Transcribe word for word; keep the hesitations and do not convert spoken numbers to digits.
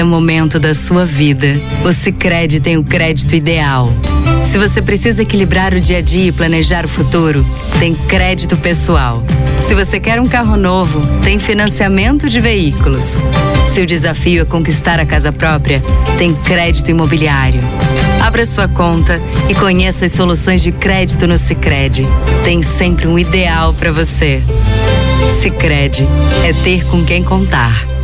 No momento da sua vida, o Sicredi tem o crédito ideal. Se você precisa equilibrar o dia a dia e planejar o futuro, tem crédito pessoal. Se você quer um carro novo, tem financiamento de veículos. Se o desafio é conquistar a casa própria, tem crédito imobiliário. Abra sua conta e conheça as soluções de crédito no Sicredi. Tem sempre um ideal para você. Sicredi é ter com quem contar.